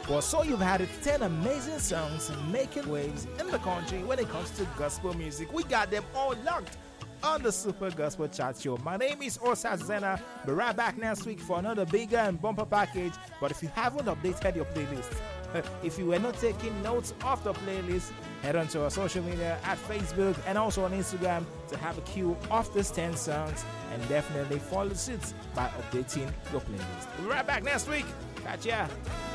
Well, so you've had it 10 amazing songs making waves in the country when it comes to gospel music. We got them all locked on the Super Gospel Chat Show. My name is Osas Zena. Be right back next week for another bigger and bumper package. But if you haven't updated your playlist, if you were not taking notes of the playlist, head on to our social media at Facebook and also on Instagram to have a queue of these 10 songs, and definitely follow suit by updating your playlist. We'll be right back next week. Catch ya.